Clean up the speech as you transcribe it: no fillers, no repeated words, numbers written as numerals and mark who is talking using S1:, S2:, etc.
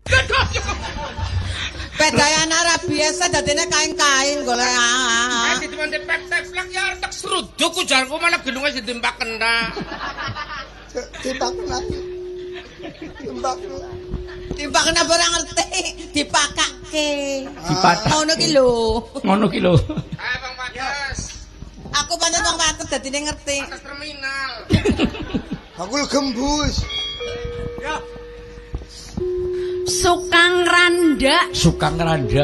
S1: Pedayana ora biasa dadine kain-kain golek.
S2: Ati teman tepek-tepek ya tak seruduk ujarku malah gedunge ditembaken ta.
S3: Dipaken lagi.
S1: Timbakne ora ngerti, dipakake.
S4: Dipatak.
S1: Ngono ki lho.
S4: Ngono ki lho.
S2: Ah Bang Bagas.
S1: Aku pancen wong wates dadine ngerti.
S2: Atas terminal.
S3: Aku gembus.
S5: Sukang Randa.
S4: Sukang Randa.